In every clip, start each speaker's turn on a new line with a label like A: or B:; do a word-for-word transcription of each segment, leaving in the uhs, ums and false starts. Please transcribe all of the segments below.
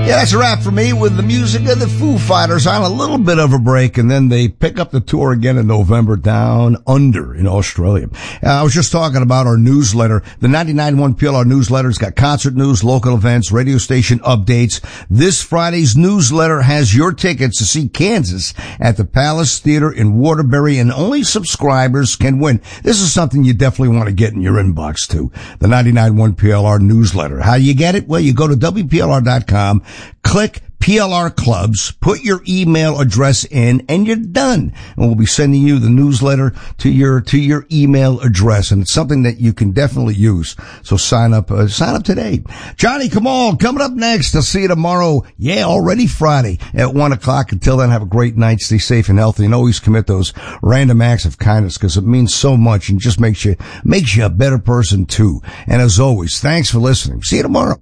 A: Yeah, that's a wrap for me with the music of the Foo Fighters on a little bit of a break, and then they pick up the tour again in November down under in Australia. Uh, I was just talking about our newsletter. The ninety-nine point one P L R newsletter's got concert news, local events, radio station updates. This Friday's newsletter has your tickets to see Kansas at the Palace Theater in Waterbury, and only subscribers can win. This is something you definitely want to get in your inbox too. The ninety-nine point one P L R newsletter. How you get it? Well, you go to W P L R dot com. Click P L R Clubs, put your email address in, and you're done. And we'll be sending you the newsletter to your, to your email address. And it's something that you can definitely use. So sign up, uh, sign up today. Johnny, come on, coming up next. I'll see you tomorrow. Yeah, already Friday at one o'clock. Until then, have a great night. Stay safe and healthy, and always commit those random acts of kindness, because it means so much and just makes you, makes you a better person too. And as always, thanks for listening. See you tomorrow.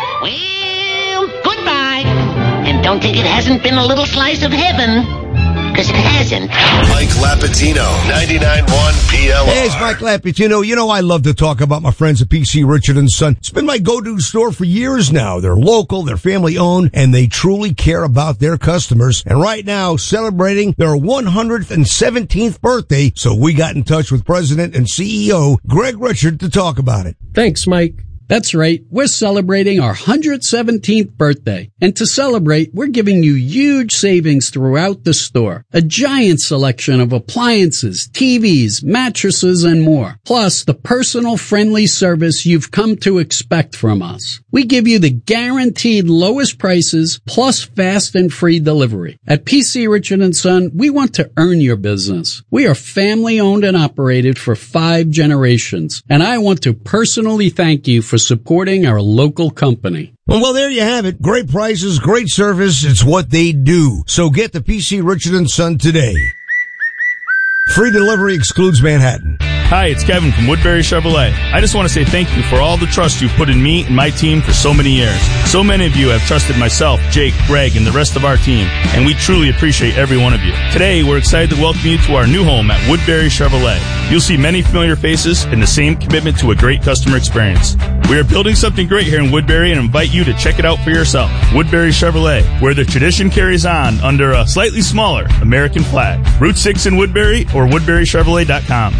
B: Well, goodbye. And don't think it hasn't been a little slice of heaven, because it hasn't.
C: Mike Lapatino, ninety-nine point one P L R.
A: Hey, it's Mike Lapatino. You know I love to talk about my friends at P C Richard and Son. It's been my go-to store for years now. They're local, they're family-owned, and they truly care about their customers. And right now, celebrating their one hundred seventeenth birthday, so we got in touch with President and C E O Greg Richard to talk about it.
D: Thanks, Mike. That's right. We're celebrating our one hundred seventeenth birthday. And to celebrate, we're giving you huge savings throughout the store. A giant selection of appliances, T Vs, mattresses, and more. Plus, the personal friendly service you've come to expect from us. We give you the guaranteed lowest prices plus fast and free delivery. At P C Richard and Son, we want to earn your business. We are family owned and operated for five generations. And I want to personally thank you for supporting our local company.
A: Well, there you have it. Great prices, great service. It's what they do. So get the P C Richard and Son today. Free delivery excludes Manhattan.
E: Hi, it's Kevin from Woodbury Chevrolet. I just want to say thank you for all the trust you've put in me and my team for so many years. So many of you have trusted myself, Jake, Greg, and the rest of our team, and we truly appreciate every one of you. Today, we're excited to welcome you to our new home at Woodbury Chevrolet. You'll see many familiar faces and the same commitment to a great customer experience. We are building something great here in Woodbury and invite you to check it out for yourself. Woodbury Chevrolet, where the tradition carries on under a slightly smaller American flag. Route six in Woodbury or woodbury chevrolet dot com.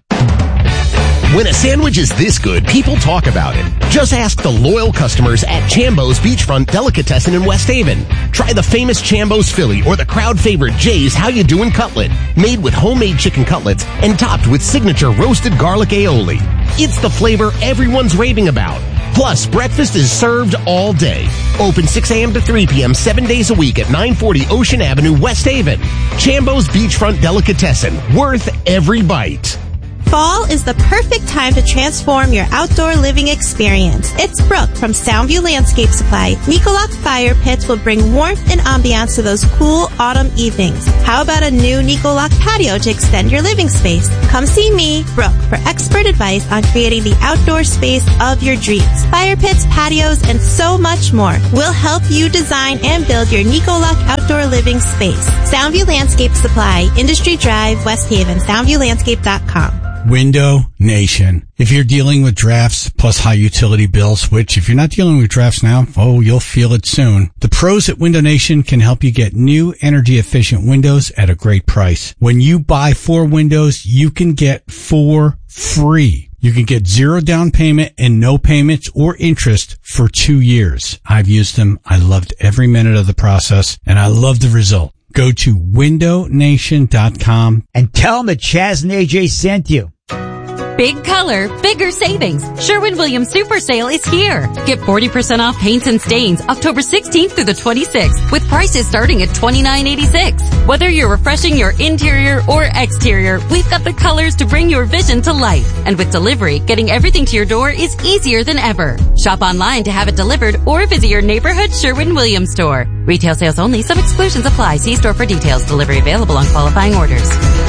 F: When a sandwich is this good, people talk about it. Just ask the loyal customers at Chambo's Beachfront Delicatessen in West Haven. Try the famous Chambo's Philly or the crowd favorite Jay's How You Doin' Cutlet, made with homemade chicken cutlets and topped with signature roasted garlic aioli. It's the flavor everyone's raving about. Plus, breakfast is served all day. Open six a.m. to three p.m. seven days a week at nine forty Ocean Avenue, West Haven. Chambo's Beachfront Delicatessen, worth every bite.
G: Fall is the perfect time to transform your outdoor living experience. It's Brooke from Soundview Landscape Supply. Nicoloc fire pits will bring warmth and ambiance to those cool autumn evenings. How about a new Nicoloc patio to extend your living space? Come see me, Brooke, for expert advice on creating the outdoor space of your dreams. Fire pits, patios, and so much more. We'll help you design and build your Nicoloc outdoor living space. Soundview Landscape Supply, Industry Drive, West Haven, soundview landscape dot com.
H: Window Nation. If you're dealing with drafts plus high utility bills, which if you're not dealing with drafts now, oh, you'll feel it soon. The pros at Window Nation can help you get new energy efficient windows at a great price. When you buy four windows, you can get four free. You can get zero down payment and no payments or interest for two years. I've used them. I loved every minute of the process and I love the result. Go to window nation dot com
I: and tell them that Chaz and A J sent you.
J: Big color, bigger savings. Sherwin-Williams Super Sale is here. Get forty percent off paints and stains October sixteenth through the twenty-sixth with prices starting at twenty-nine eighty-six. Whether you're refreshing your interior or exterior, we've got the colors to bring your vision to life. And with delivery, getting everything to your door is easier than ever. Shop online to have it delivered or visit your neighborhood Sherwin-Williams store. Retail sales only. Some exclusions apply. See store for details. Delivery available on qualifying orders.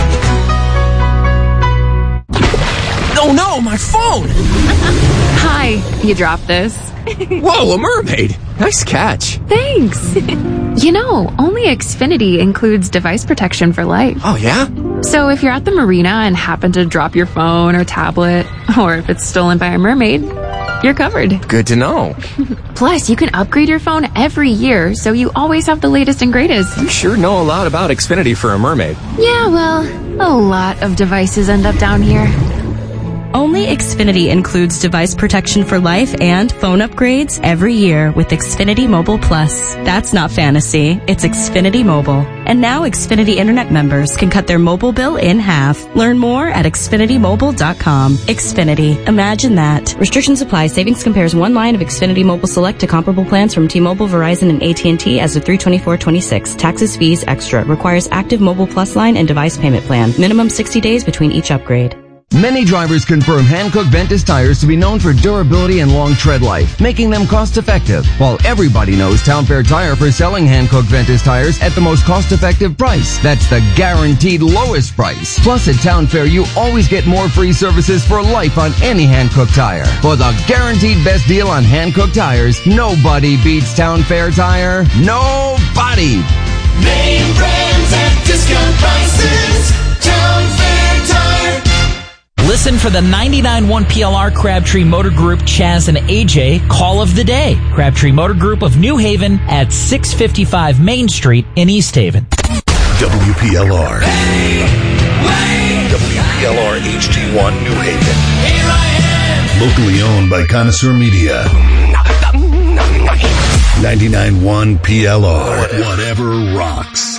K: Oh no, my phone!
L: Hi, you dropped this.
K: Whoa, a mermaid! Nice catch.
L: Thanks. You know, only Xfinity includes device protection for life.
K: Oh yeah?
L: So if you're at the marina and happen to drop your phone or tablet, or if it's stolen by a mermaid, you're covered.
K: Good to know.
L: Plus, you can upgrade your phone every year, so you always have the latest and greatest.
K: You sure know a lot about Xfinity for a mermaid.
L: Yeah, well, a lot of devices end up down here.
M: Only Xfinity includes device protection for life and phone upgrades every year with Xfinity Mobile Plus. That's not fantasy, it's Xfinity Mobile. And now Xfinity Internet members can cut their mobile bill in half. Learn more at Xfinity Mobile dot com. Xfinity. Imagine that. Restrictions apply. Savings compares one line of Xfinity Mobile Select to comparable plans from T-Mobile, Verizon, and A T and T as of three twenty-four twenty-six. Taxes, fees, extra. Requires active Mobile Plus line and device payment plan. Minimum sixty days between each upgrade.
N: Many drivers confirm Hankook Ventus tires to be known for durability and long tread life, making them cost-effective. While everybody knows Town Fair Tire for selling Hankook Ventus tires at the most cost-effective price. That's the guaranteed lowest price. Plus, at Town Fair, you always get more free services for life on any Hankook tire. For the guaranteed best deal on Hankook tires, nobody beats Town Fair Tire. Nobody!
O: Name brands at discount prices. Town Fair Tire.
P: Listen for the ninety-nine point one P L R Crabtree Motor Group Chaz and A J Call of the Day. Crabtree Motor Group of New Haven at six fifty-five Main Street in East Haven.
C: W P L R. Hey, wait, W P L R H D one New Haven. Here I am. Locally owned by Connoisseur Media. ninety-nine point one P L R. Whatever rocks.